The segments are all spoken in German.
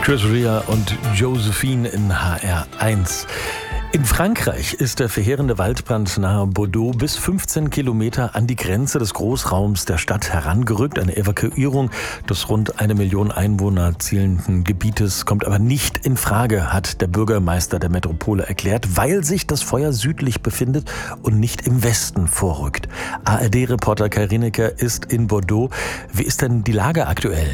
Chris Rea und Josephine in HR1. In Frankreich ist der verheerende Waldbrand nahe Bordeaux bis 15 Kilometer an die Grenze des Großraums der Stadt herangerückt. Eine Evakuierung des rund 1 Million Einwohner zielenden Gebietes kommt aber nicht in Frage, hat der Bürgermeister der Metropole erklärt, weil sich das Feuer südlich befindet und nicht im Westen vorrückt. ARD-Reporter Kai Rineker ist in Bordeaux. Wie ist denn die Lage aktuell?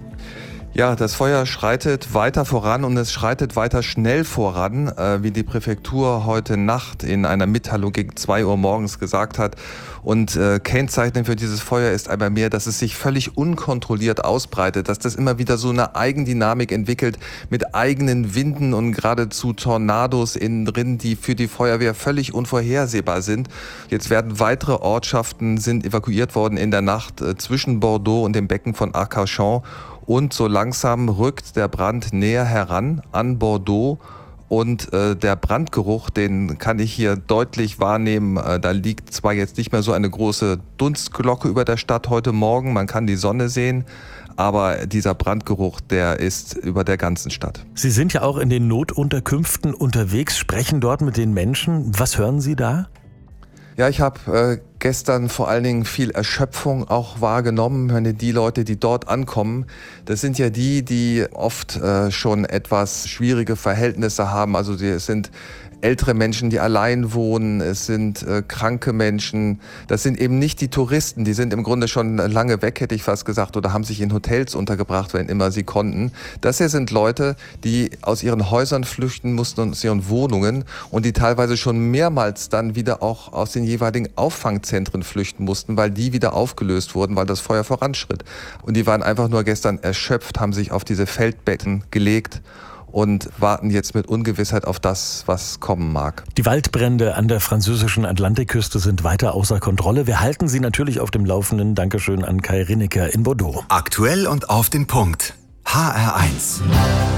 Ja, das Feuer schreitet weiter voran und es schreitet weiter schnell voran, wie die Präfektur heute Nacht in einer Mitteilung gegen 2 Uhr morgens gesagt hat. Und kennzeichnend für dieses Feuer ist einmal mehr, dass es sich völlig unkontrolliert ausbreitet, dass das immer wieder so eine Eigendynamik entwickelt mit eigenen Winden und geradezu Tornados innen drin, die für die Feuerwehr völlig unvorhersehbar sind. Jetzt werden weitere Ortschaften sind evakuiert worden in der Nacht zwischen Bordeaux und dem Becken von Arcachon. Und so langsam rückt der Brand näher heran an Bordeaux und der Brandgeruch, den kann ich hier deutlich wahrnehmen. Da liegt zwar jetzt nicht mehr so eine große Dunstglocke über der Stadt heute Morgen, man kann die Sonne sehen, aber dieser Brandgeruch, der ist über der ganzen Stadt. Sie sind ja auch in den Notunterkünften unterwegs, sprechen dort mit den Menschen. Was hören Sie da? Ja, ich habe gestern vor allen Dingen viel Erschöpfung auch wahrgenommen. Die Leute, die dort ankommen, das sind ja die oft schon etwas schwierige Verhältnisse haben. Also es sind ältere Menschen, die allein wohnen, es sind kranke Menschen. Das sind eben nicht die Touristen, die sind im Grunde schon lange weg, hätte ich fast gesagt, oder haben sich in Hotels untergebracht, wenn immer sie konnten. Das hier sind Leute, die aus ihren Häusern flüchten mussten und aus ihren Wohnungen und die teilweise schon mehrmals dann wieder auch aus den jeweiligen Auffangzentren flüchten mussten, weil die wieder aufgelöst wurden, weil das Feuer voranschritt. Und die waren einfach nur gestern erschöpft, haben sich auf diese Feldbetten gelegt und warten jetzt mit Ungewissheit auf das, was kommen mag. Die Waldbrände an der französischen Atlantikküste sind weiter außer Kontrolle. Wir halten Sie natürlich auf dem Laufenden. Dankeschön an Kai Rineker in Bordeaux. Aktuell und auf den Punkt. HR1.